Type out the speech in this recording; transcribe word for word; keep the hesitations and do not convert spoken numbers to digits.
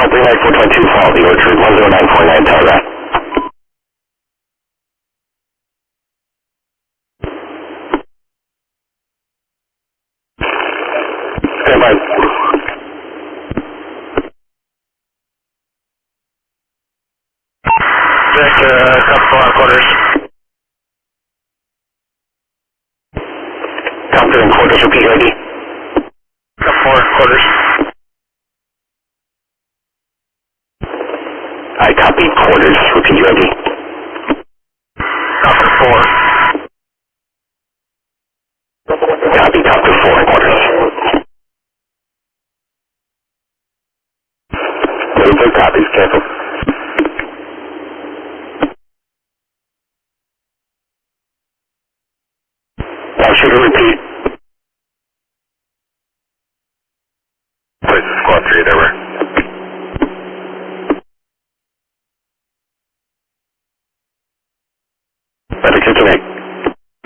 three nine four two two, follow the Orchard, one zero nine four nine, telegraph. Stand by. Check, uh, couple four quarters. Copter and quarters, repeat ready. Couple four quarters. I copy quarters, repeat ready. Copter four. Copy, copter four quarters. Those are copies, careful. Now should we repeat? This is squad three, there were. Better continue.